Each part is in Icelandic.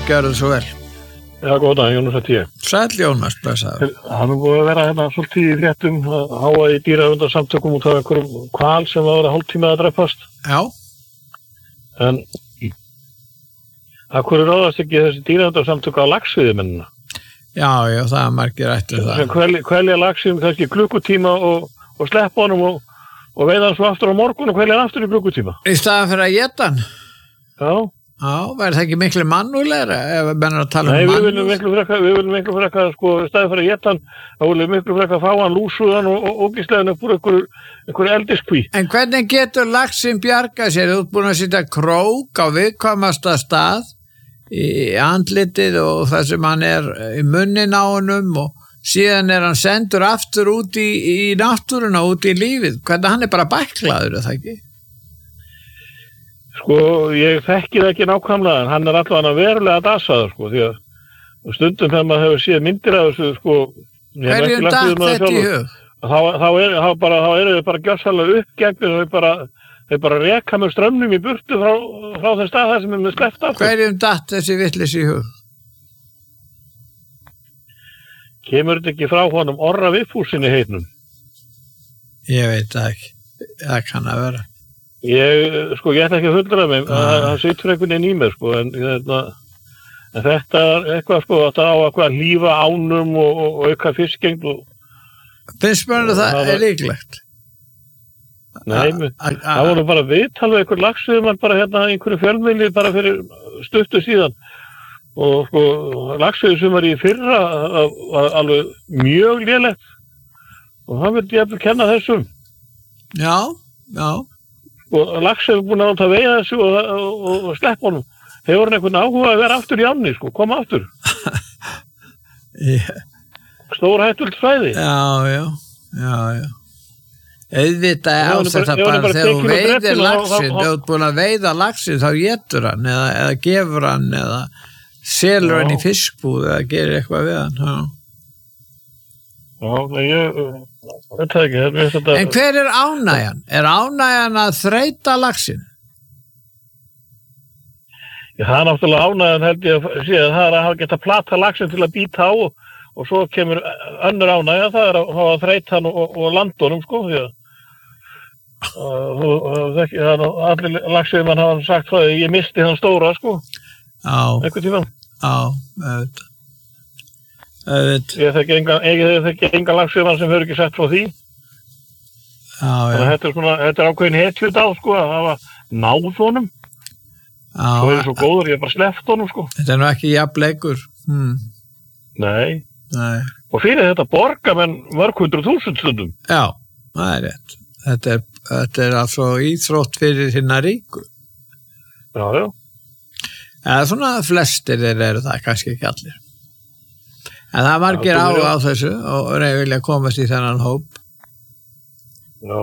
gjörðu svo vel. Já, góðan, Jónas að ég. Sæll Jónas, blessaður. Hann búið að vera hérna svolítið í fréttum að háa í dýraverndarsamtökum út af einhverjum hval sem var að hálftíma að drepast. Já. En af hverju ráðast ekki þessi dýraverndarsamtök á laxveiðimennina? Já, það er margir ættu það. Sem kvelja laxum kannski klukkutíma og sleppa honum og veiða hann svo aftur á morgun og kvelja hann aftur í klukkutíma. Í staðan fyrir að éta hann? Já. Já, verður það ekki miklu mannúðlegra ef við bennum að tala Nei, um mannúð? við viljum miklu frekar, sko, í staðið fyrir að éta hann, þá viljum við miklu frekar fá hann lúsuðan og ógislegan upp úr einhverju eldiskví. En hvernig getur laxinn bjargað sér? Þú ert búin að setja krók á viðkvæmasta stað í andlitið og það sem hann er í munnin á honum og síðan er hann sendur aftur út í náttúruna, út í lífið. Hvernig hann er bara bæklaður, er það ekki? Sko, ég þekki það ekki nákvæmlega, en hann er allavega verulega dasaður, sko, því að stundum þegar maður hefur séð myndir af þessu, sko, hverjum datt þetta í hug? Þá eru þau bara gjörsamlega uppgengni, þau bara reka með strömmnum í burtu frá þeim stað þar sem er með sleppt af. Hverjum datt þessi vitleysi í hug? Kemur þetta ekki frá honum Orra Vigfússyni heitnum? Ég veit það ekki, það kann að vera. Ég ætla ekki að fullra mig, það situr einhvern veginn í mér, sko, en þetta er eitthvað, sko, þetta á að hlífa ánum og auka fiskengd og... Finnst mér það er líklegt? Nei, það voru bara viðtal við einhver laxveiðimann bara hérna einhverju fjölmiðli bara fyrir stuttu síðan og sko, laxveiðisumar í fyrra alveg mjög lélegt og hann vildi jafnvel kenna þessum. Já. Og lax hefur búin að láta veiða þessu og sleppa honum. Hefur hann einhvern áhuga að vera aftur í ánni, sko, koma aftur. Stóra hættulegt svæði. Já. Auðvitað er ásetta bara þegar þú veiðir laxinn, þegar þú ert búin að veiða laxinn, þá étur hann eða gefur hann eða selur hann í fiskbúð eða gerir eitthvað við hann. Ég veit það ekki. En hver er ánægjan? Er ánægjan að þreyta laxinn? Það er náttúrulega ánægjan held ég að sé að það er að geta plata laxinn til að býta á og svo kemur önnur ánægja, það er að hafa þreyta hann og landa honum, sko, því að allir laxveiðimenn hafa sagt frá því ég misti hann stóra, sko. Einhvern tímann. Auðvitað. Ég þekki enga laxveiðimann sem hefur ekki sagt frá því. Þannig að þetta er ákveðin hetjut á, sko, að hafa náð honum. Svo er það svo góður, ég bara sleppt honum, sko. Þetta er nú ekki jafnleikur. Nei. Og fyrir þetta borga menn mörg 100.000 stundum. Já, það er rétt. Þetta er altså íþrótt fyrir hinna ríku. Já. Eða svona flestir eru það, kannski ekki allir. En það margir á þessu og vilja komast í þennan hóp. Já.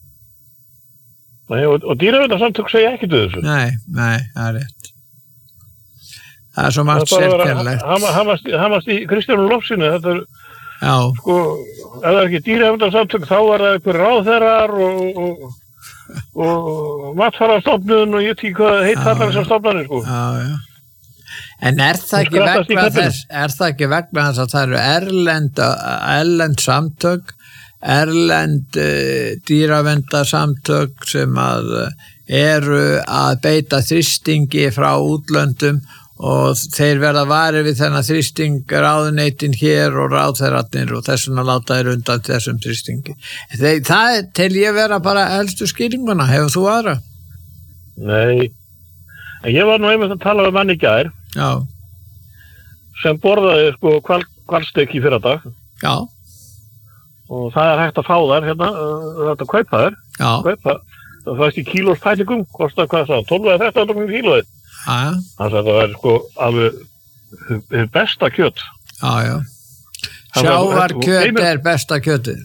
Og dýraverndarsamtök segja ekki til þessu. Nei, það er rétt. Það er svo margt sérkennilegt. Hamast í Kristjánu Lofsinu, þetta er, sko, ef það er ekki dýraverndarsamtök, þá er það einhver ráðherrar og matfærastofnun og ég veit ekki hvað heit allar þessar stofnanir, sko. Já. En er það ekki vegna þess að það eru erlend samtök, erlend dýraverndarsamtök sem eru að beita þrýstingi frá útlöndum og þeir verða varir við þennan þrýsting ráðuneytin hér og ráðherrarnir og þessuna láta þeir undan þessum þrýstingi. Það til ég vera bara helstu skýringuna, hefur þú aðra? Nei, en ég var nú einmitt að tala við mann í gær sem borðaði sko hvalsteik í fyrradag. Já. Og það er hægt að fá þær hérna, þetta kaupa þær. Já. Það fæst í kílóspælingum, kostar hvað það, 12 eða 13 kílóið. Já. Þannig að það er sko alveg besta kjöt. Já. Sjávarkjöt er besta kjötið.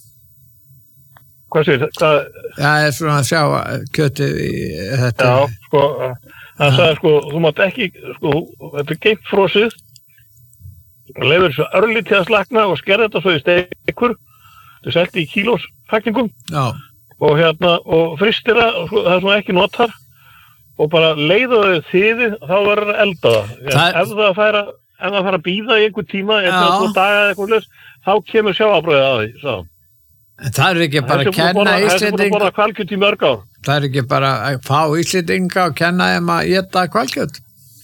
Hvað segir það? Það er svona sjávarkjötið í þetta. Já, sko, það sagði sko, þú mátt ekki, sko, þetta er geimfrosið. Það lefur svo örlítið að slakna og skerða þetta svo í steikur. Það er selt í kílóspælingum. Já. Og hérna, og fristir það, það er svona ekki notar. og bara leiða þið þá verður að elda það. Ef það fær að bíða í einhver tíma, eða 2 daga eða eitthvað laus, þá kemur sjávarbrauðið að því, sá. En það er ekki bara að kenna Íslendinga. Það er búin að borða hvalkjöt í mörg ár. Það er ekki bara að fá Íslendinga og kenna þeim að éta hvalkjöt.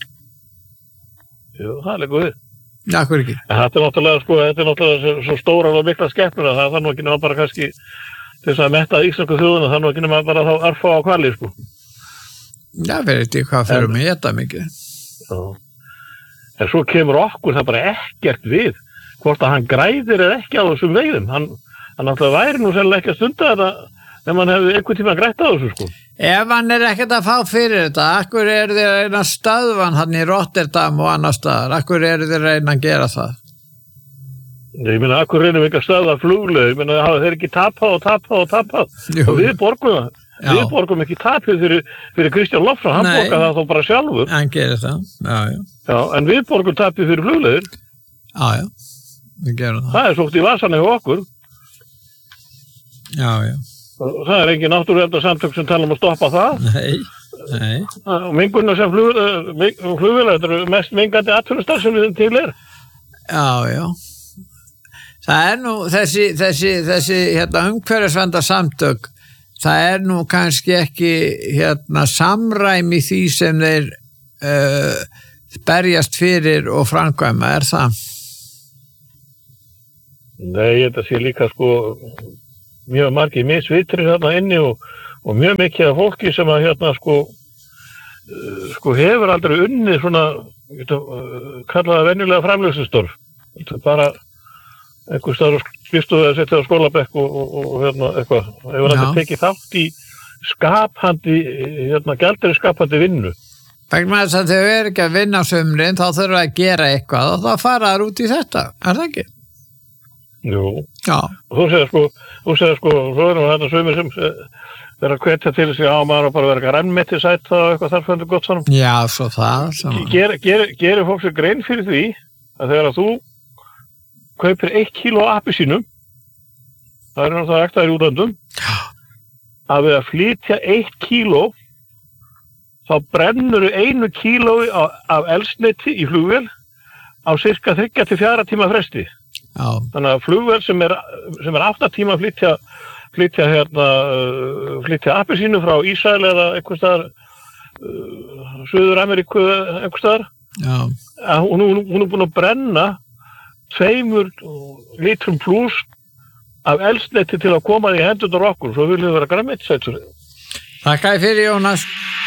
Jú, það er líka við. Já, hver ekki. En þetta er náttúrulega svo stórar og mikla skepnur að það er nú ekki nema bara kannski til þess að metta íslensku þjóðuna, það er nú ekki nema bara þá örfá á hvali, sko. Já, verður ekki hvað fyrir mig éta mikið. Já. En svo kemur okkur það bara ekkert við hvort að hann græðir eða ekki á þessum veiðum. Hann náttúrulega væri nú sennilega ekki að stunda þetta ef hann hefði einhvern tíma grætt á þessu, sko. Ef hann er ekkert að fá fyrir þetta, akkur þið að reyna að stöðvan hann í Rotterdam og annar staðar, akkur þið að reyna að gera það? Ég meina, akkur reynum við ekki að stöðva flugleið, ég meina, það er ekki tapað. Og við borgum það. Við borgum ekki tapið fyrir Kristján Loftsson, hann borgar það þó bara sjálfur. Hann gerir það, Já, en við borgum tapið fyrir flugleiðir. Já, við gerum það. Það er sótt í vasann hjá okkur. Já. Það er engin náttúruverndarsamtök sem tala að stoppa það. Nei. Og mengunar sem flugvélar, þetta eru mest mengandi atvinnustarfsemi sem til er. Já. Það er nú þessi umhverfisverndarsamtök, það er nú kannski ekki samræmi því sem þeir berjast fyrir og framkvæma, er það? Nei, þetta sé líka sko mjög margir misvitrir þarna inni og mjög mikið af fólki sem að sko hefur aldrei unnið svona kallaða venjulega framleiðslustörf. Þetta er bara einhver staður og skrifstofu að setja á skólabekk og eitthvað. Hefur aldrei tekið þátt í skapandi, gjaldeyrisskapandi vinnu. Vegna þess að þau eru ekki að vinna á sumrin, þá þurfa að gera eitthvað og þá fara þær út í þetta, er það ekki? Jú. Já. Og þú segir sko, svo erum við þetta sumir sem vera að hvetja til sig á maður og bara vera grænmetisætt og eitthvað þarfandi gott svona. Já, svo það. Gerir fólk sér grein fyrir því að þegar að þú kaupir 1 kíló appelsínum, það er náttúrulega ektaðir í útlöndum, að við að flytja 1 kíló, þá brennur 1 kílói af eldsneyti í flugvél á cirka 3 til 4 tíma fresti. Já. Þannig að flugvél sem er 8 tíma að flytja appelsínu frá Ísrael eða einhvers staðar Suður Ameríku einhvers staðar. Já. Hún er búin að brenna 2 litrum pluss af eldsneyti til að koma því í hendurnar okkur, svo viljum við vera grænmetisætur. Takk fyrir, Jónas.